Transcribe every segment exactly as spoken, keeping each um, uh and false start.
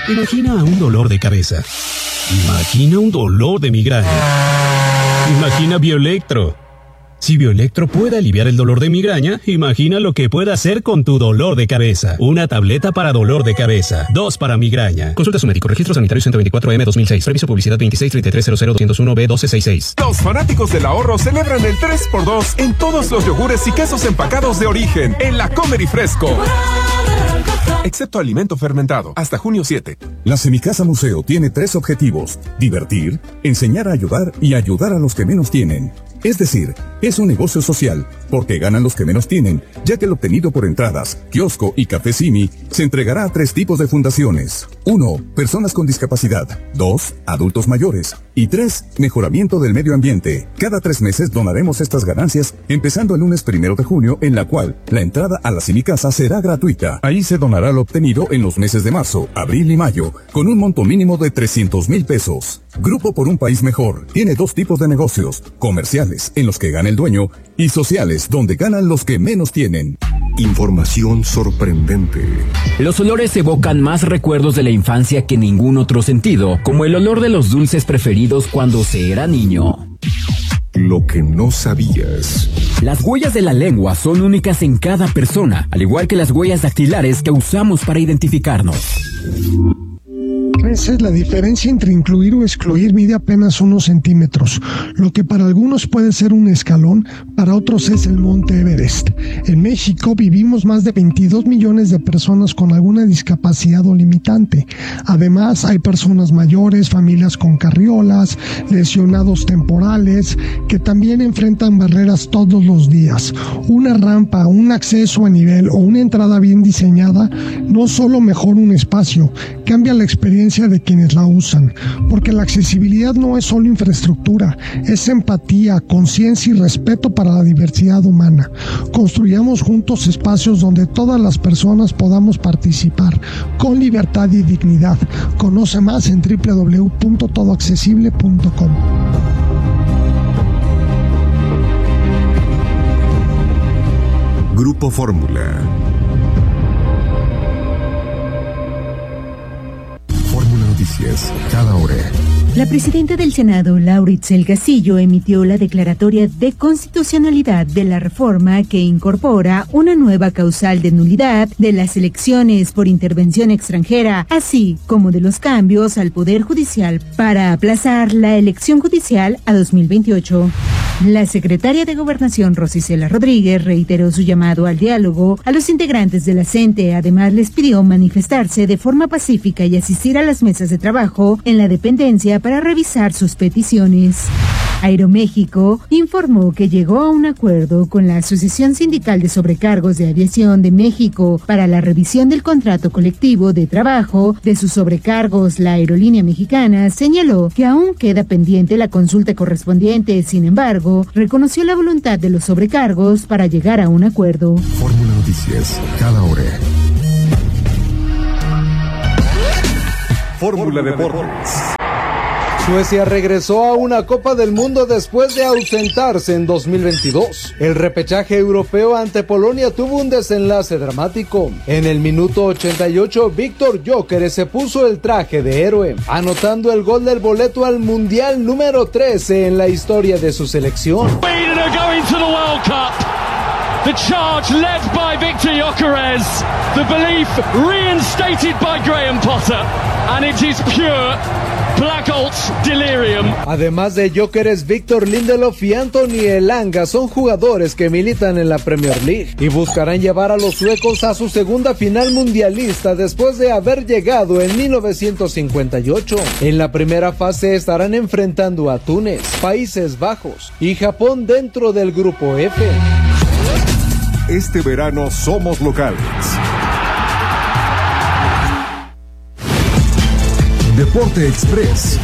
Imagina un dolor de cabeza. Imagina un dolor de migraña. Imagina Bioelectro. Si Bioelectro puede aliviar el dolor de migraña, imagina lo que puede hacer con tu dolor de cabeza. Una tableta para dolor de cabeza, dos para migraña. Consulta a su médico. Registro sanitario ciento veinticuatro M dos mil seis. Previso publicidad veintiséis treinta y tres cero cero dos cero uno B uno dos seis seis. Los fanáticos del ahorro celebran el tres por dos en todos los yogures y quesos empacados de origen en la Comer y Fresco. Excepto alimento fermentado, hasta junio siete. La Semicasa Museo tiene tres objetivos: divertir, enseñar a ayudar y ayudar a los que menos tienen. Es decir, es un negocio social, porque ganan los que menos tienen, ya que el obtenido por entradas, kiosco y café Simi se entregará a tres tipos de fundaciones. Uno, personas con discapacidad. Dos, adultos mayores. Y tres, mejoramiento del medio ambiente. Cada tres meses donaremos estas ganancias, empezando el lunes primero de junio, en la cual la entrada a la Semicasa será gratuita. Ahí se donará lo obtenido en los meses de marzo, abril y mayo, con un monto mínimo de trescientos mil pesos. Grupo por un País Mejor tiene dos tipos de negocios: comerciales, en los que gana el dueño, y sociales, donde ganan los que menos tienen. Información sorprendente. Los olores evocan más recuerdos de la infancia que ningún otro sentido, como el olor de los dulces preferidos cuando se era niño. Lo que no sabías. Las huellas de la lengua son únicas en cada persona, al igual que las huellas dactilares que usamos para identificarnos. Esa es la diferencia entre incluir o excluir. Mide apenas unos centímetros. Lo que para algunos puede ser un escalón, para otros es el Monte Everest. En México vivimos más de veintidós millones de personas con alguna discapacidad o limitante. Además, hay personas mayores, familias con carriolas, lesionados temporales, que también enfrentan barreras todos los días. Una rampa, un acceso a nivel o una entrada bien diseñada no solo mejora un espacio, cambia la experiencia de quienes la usan, porque la accesibilidad no es solo infraestructura, es empatía, conciencia y respeto para la diversidad humana. Construyamos juntos espacios donde todas las personas podamos participar con libertad y dignidad. Conoce más en doble u doble u doble u punto todo accesible punto com. Grupo Fórmula. Noticias cada hora. La presidenta del Senado, Laura Itzel Castillo, emitió la declaratoria de constitucionalidad de la reforma que incorpora una nueva causal de nulidad de las elecciones por intervención extranjera, así como de los cambios al Poder Judicial para aplazar la elección judicial a dos mil veintiocho. La secretaria de Gobernación, Rosicela Rodríguez, reiteró su llamado al diálogo a los integrantes de la C E N T E. Además, les pidió manifestarse de forma pacífica y asistir a las mesas de trabajo en la dependencia para revisar sus peticiones. Aeroméxico informó que llegó a un acuerdo con la Asociación Sindical de Sobrecargos de Aviación de México para la revisión del contrato colectivo de trabajo de sus sobrecargos. La aerolínea mexicana señaló que aún queda pendiente la consulta correspondiente, sin embargo, reconoció la voluntad de los sobrecargos para llegar a un acuerdo. Fórmula Noticias, cada hora. Fórmula Deportes. Suecia regresó a una Copa del Mundo después de ausentarse en dos mil veintidós. El repechaje europeo ante Polonia tuvo un desenlace dramático. En el minuto ochenta y ocho, Víctor Gyökeres se puso el traje de héroe, anotando el gol del boleto al Mundial número trece en la historia de su selección. The charge led by Victor Gyökeres, the belief reinstated by Graham Potter, and it is pure Black Holt's delirium. Además de Gyökeres, Víctor Lindelof y Anthony Elanga son jugadores que militan en la Premier League y buscarán llevar a los suecos a su segunda final mundialista después de haber llegado en mil novecientos cincuenta y ocho. En la primera fase estarán enfrentando a Túnez, Países Bajos y Japón dentro del grupo F. Este verano somos locales. Deporte Express.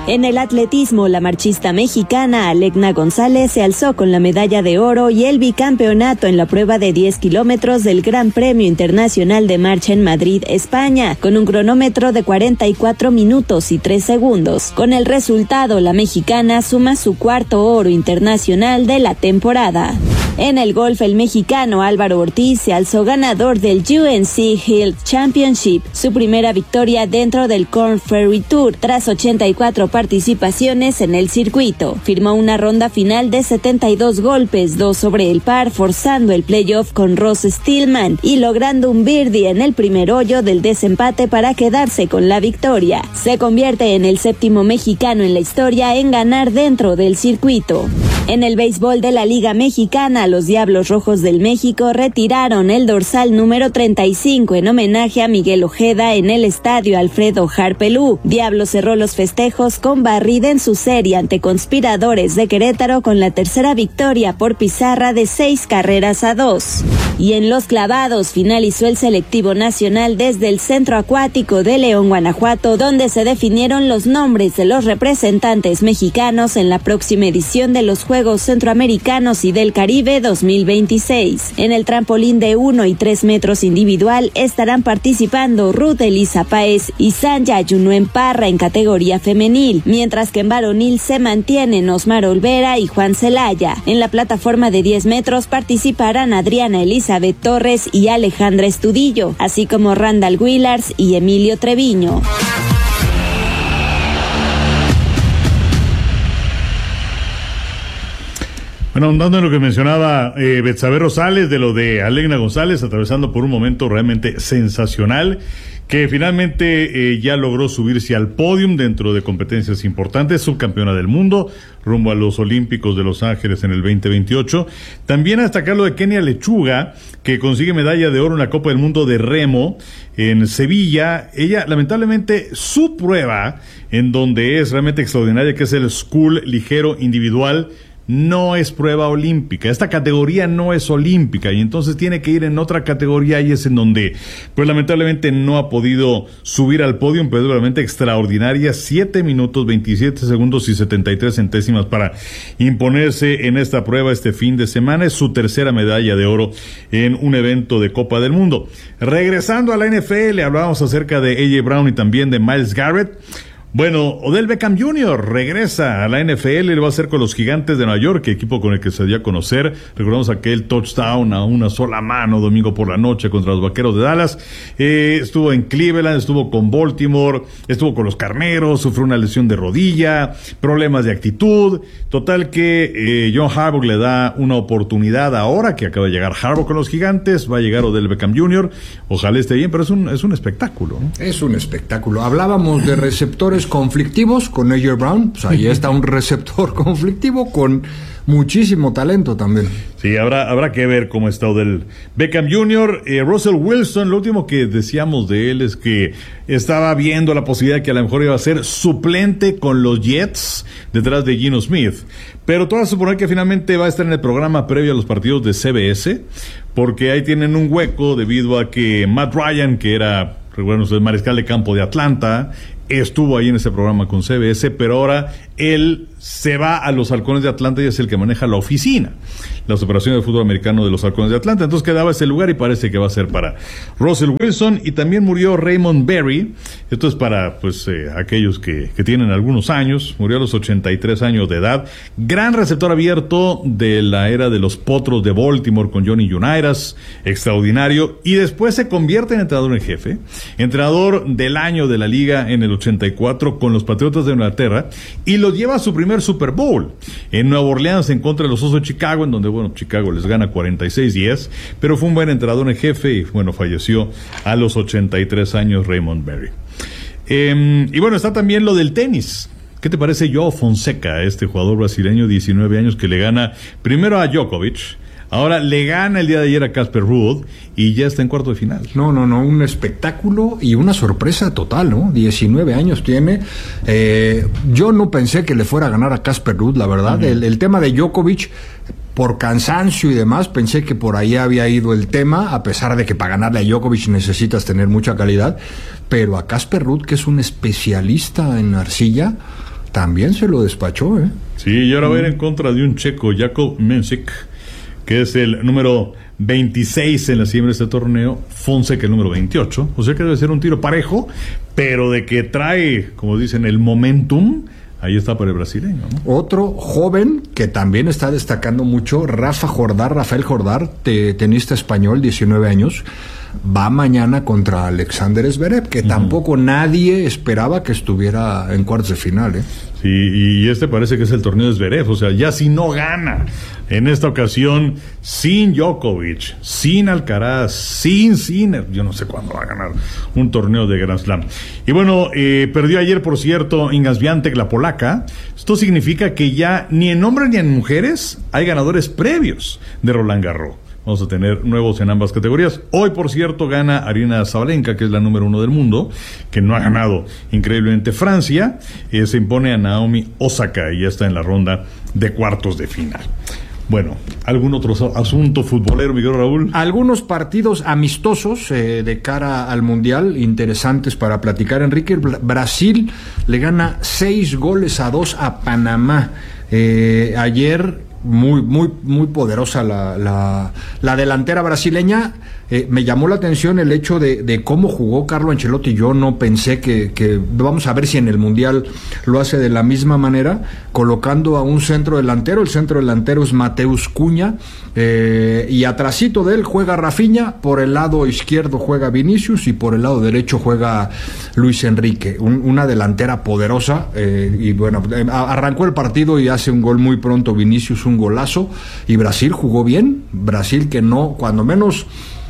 En el atletismo, la marchista mexicana Alegna González se alzó con la medalla de oro y el bicampeonato en la prueba de diez kilómetros del Gran Premio Internacional de Marcha en Madrid, España, con un cronómetro de cuarenta y cuatro minutos y tres segundos. Con el resultado, la mexicana suma su cuarto oro internacional de la temporada. En el golf, el mexicano Álvaro Ortiz se alzó ganador del U N C Health Championship, su primera victoria dentro del Korn Ferry Tour, tras ochenta y cuatro participaciones en el circuito. Firmó una ronda final de setenta y dos golpes, dos sobre el par, forzando el playoff con Ross Stillman y logrando un birdie en el primer hoyo del desempate para quedarse con la victoria. Se convierte en el séptimo mexicano en la historia en ganar dentro del circuito. En el béisbol de la Liga Mexicana, los Diablos Rojos del México retiraron el dorsal número treinta y cinco en homenaje a Miguel Ojeda en el estadio Alfredo Harpelú. Diablos cerró los festejos con barrida en su serie ante Conspiradores de Querétaro con la tercera victoria por pizarra de seis carreras a dos. Y en los clavados finalizó el selectivo nacional desde el Centro Acuático de León, Guanajuato, donde se definieron los nombres de los representantes mexicanos en la próxima edición de los Juegos Centroamericanos y del Caribe dos mil veintiséis. En el trampolín de uno y tres metros individual estarán participando Ruth Elisa Páez y Sanja Yunuen Parra en categoría femenil, mientras que en varonil se mantienen Osmar Olvera y Juan Celaya. En la plataforma de diez metros participarán Adriana Elizabeth Torres y Alejandra Estudillo, así como Randall Willars y Emilio Treviño. Bueno, ahondando en lo que mencionaba eh, Betsabe Rosales, de lo de Alegna González, atravesando por un momento realmente sensacional, que finalmente eh, ya logró subirse al podium dentro de competencias importantes, subcampeona del mundo, rumbo a los Olímpicos de Los Ángeles en el veinte veintiocho. También a destacar lo de Kenia Lechuga, que consigue medalla de oro en la Copa del Mundo de Remo en Sevilla. Ella, lamentablemente, su prueba, en donde es realmente extraordinaria, que es el Scull ligero individual, no es prueba olímpica. Esta categoría no es olímpica y entonces tiene que ir en otra categoría, y es en donde pues lamentablemente no ha podido subir al podio, pero es realmente extraordinaria. siete minutos veintisiete segundos y setenta y tres centésimas para imponerse en esta prueba este fin de semana. Es su tercera medalla de oro en un evento de Copa del Mundo. Regresando a la N F L, hablábamos acerca de A J Brown y también de Myles Garrett. Bueno, Odell Beckham junior regresa a la N F L y lo va a hacer con los Gigantes de Nueva York, equipo con el que se dio a conocer. Recordamos aquel touchdown a una sola mano domingo por la noche contra los Vaqueros de Dallas. Eh, estuvo en Cleveland, estuvo con Baltimore, estuvo con los Carneros, sufrió una lesión de rodilla, problemas de actitud. Total que eh, John Harbaugh le da una oportunidad ahora que acaba de llegar Harbaugh con los Gigantes. Va a llegar Odell Beckham junior Ojalá esté bien, pero es un, es un espectáculo, ¿no? Es un espectáculo. Hablábamos de receptores conflictivos con A J Brown, pues ahí está un receptor conflictivo con muchísimo talento también. Sí, habrá habrá que ver cómo está Odell Beckham junior Eh, Russell Wilson, lo último que decíamos de él es que estaba viendo la posibilidad de que a lo mejor iba a ser suplente con los Jets detrás de Geno Smith, pero todo a suponer que finalmente va a estar en el programa previo a los partidos de C B S, porque ahí tienen un hueco debido a que Matt Ryan, que era, recuerden ustedes, mariscal de campo de Atlanta, estuvo ahí en ese programa con C B S, pero ahora él se va a los Halcones de Atlanta y es el que maneja la oficina, las operaciones de fútbol americano de los Halcones de Atlanta. Entonces quedaba ese lugar y parece que va a ser para Russell Wilson. Y también murió Raymond Berry. Esto es para pues eh, aquellos que, que tienen algunos años. Murió a los ochenta y tres años de edad. Gran receptor abierto de la era de los Potros de Baltimore con Johnny Unitas, extraordinario, y después se convierte en entrenador en jefe, entrenador del año de la liga en el ochenta y cuatro con los Patriotas de Inglaterra, y los lleva a su primer Super Bowl en Nueva Orleans en contra de los Osos de Chicago, en donde, bueno, Chicago les gana cuarenta y seis diez, pero fue un buen entrenador en jefe y, bueno, falleció a los ochenta y tres años Raymond Berry. Eh, y bueno, está también lo del tenis. ¿Qué te parece Joao Fonseca, este jugador brasileño, diecinueve años, que le gana primero a Djokovic, ahora le gana el día de ayer a Casper Ruud y ya está en cuarto de final? No, no, no, un espectáculo y una sorpresa total, ¿no? diecinueve años tiene. Eh, yo no pensé que le fuera a ganar a Casper Ruud, la verdad. Uh-huh. El, el tema de Djokovic, por cansancio y demás, pensé que por ahí había ido el tema, a pesar de que para ganarle a Djokovic necesitas tener mucha calidad. Pero a Casper Ruud, que es un especialista en arcilla, también se lo despachó, ¿eh? Sí, y ahora va a ir en contra de un checo, Jakub Mensik, que es el número veintiséis en la cima de este torneo, Fonseca el número veintiocho, o sea que debe ser un tiro parejo, pero de que trae, como dicen, el momentum, ahí está para el brasileño, ¿no? Otro joven que también está destacando mucho, Rafa Jordar, Rafael Jordar, te, tenista español, diecinueve años, va mañana contra Alexander Zverev, que uh-huh. tampoco nadie esperaba que estuviera en cuartos de final, ¿eh? Sí, y este parece que es el torneo de Zverev, o sea, ya si no gana en esta ocasión, sin Djokovic, sin Alcaraz, sin Sinner, yo no sé cuándo va a ganar un torneo de Grand Slam. Y bueno, eh, perdió ayer, por cierto, Iga Świątek, la polaca. Esto significa que ya ni en hombres ni en mujeres hay ganadores previos de Roland Garros. Vamos a tener nuevos en ambas categorías. Hoy, por cierto, gana Aryna Sabalenka, que es la número uno del mundo, que no ha ganado increíblemente Francia. Eh, se impone a Naomi Osaka y ya está en la ronda de cuartos de final. Bueno, ¿algún otro asunto futbolero, Miguel Raúl? Algunos partidos amistosos eh, de cara al Mundial, interesantes para platicar, Enrique. Brasil le gana seis goles a dos a Panamá. Eh, ayer... Muy, muy, muy poderosa la, la, la delantera brasileña. Eh, me llamó la atención el hecho de, de cómo jugó Carlo Ancelotti. Yo no pensé que, que, vamos a ver si en el Mundial lo hace de la misma manera, colocando a un centro delantero. El centro delantero es Mateus Cunha, eh, y atrasito de él juega Rafinha, por el lado izquierdo juega Vinicius y por el lado derecho juega Luis Enrique. Un, una delantera poderosa, eh, y bueno, eh, arrancó el partido y hace un gol muy pronto Vinicius, un golazo, y Brasil jugó bien. Brasil que no, cuando menos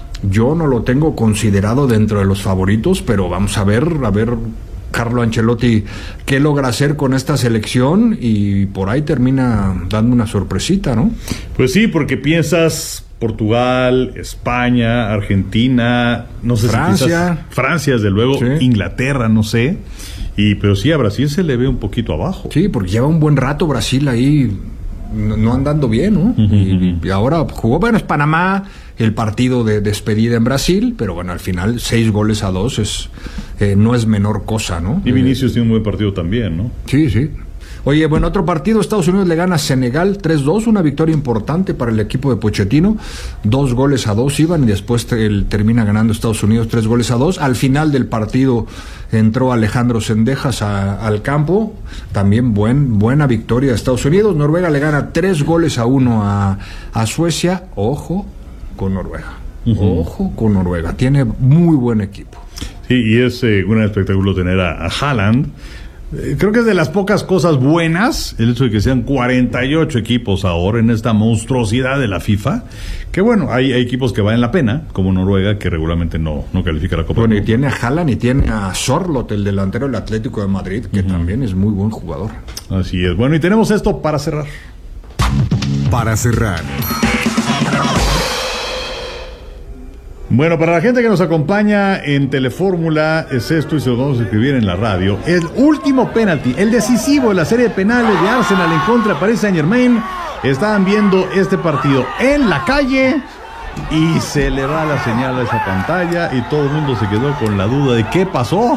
yo no lo tengo considerado dentro de los favoritos, pero vamos a ver, a ver Carlo Ancelotti qué logra hacer con esta selección, y por ahí termina dando una sorpresita, ¿no? Pues sí, porque piensas Portugal, España, Argentina, no sé Francia. si quizás Francia, desde luego, sí. Inglaterra, no sé, y pero sí a Brasil se le ve un poquito abajo. Sí, porque lleva un buen rato Brasil ahí no, no andando bien, ¿no? Uh-huh. y, y ahora jugó, bueno, es Panamá, el partido de despedida en Brasil, pero bueno, al final seis goles a dos es eh, no es menor cosa, ¿no? Y Vinicius eh, tiene un buen partido también, ¿no? Sí, sí. Oye, bueno, otro partido, Estados Unidos le gana a Senegal tres dos, una victoria importante para el equipo de Pochettino, dos goles a dos iban y después te, termina ganando Estados Unidos tres goles a dos. Al final del partido entró Alejandro Sendejas a, al campo, también buen, buena victoria de Estados Unidos. Noruega le gana tres goles a uno a, a Suecia, ojo con Noruega, uh-huh. ojo con Noruega, tiene muy buen equipo. Sí, y es eh, un espectáculo tener a, a Haaland. Creo que es de las pocas cosas buenas el hecho de que sean cuarenta y ocho equipos ahora en esta monstruosidad de la FIFA, que bueno, hay, hay equipos que valen la pena, como Noruega, que regularmente no, no califica la Copa. Bueno, y tiene a Haaland y tiene a Sorloth, el delantero del Atlético de Madrid, que uh-huh. también es muy buen jugador. Así es. Bueno, y tenemos esto para cerrar. Para cerrar. Bueno, para la gente que nos acompaña en Telefórmula, es esto y se lo vamos a escribir en la radio. El último penalti, el decisivo de la serie de penales de Arsenal en contra de Paris Saint-Germain. Estaban viendo este partido en la calle y se le va la señal a esa pantalla y todo el mundo se quedó con la duda de qué pasó.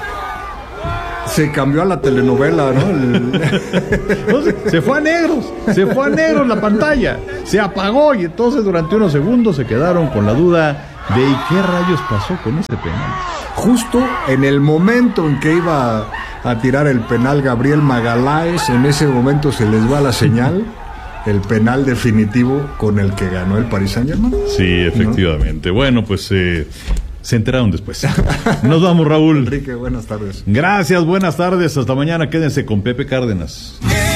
Se cambió a la telenovela, ¿no? Entonces, se fue a negros, se fue a negros la pantalla, se apagó y entonces durante unos segundos se quedaron con la duda de ¿y qué rayos pasó con ese penal? Justo en el momento en que iba a tirar el penal Gabriel Magaláes, en ese momento se les va la señal, el penal definitivo con el que ganó el Paris Saint-Germain. Sí, efectivamente. ¿No? Bueno, pues eh, se enteraron después. Nos vamos, Raúl. Enrique, buenas tardes. Gracias, buenas tardes. Hasta mañana. Quédense con Pepe Cárdenas.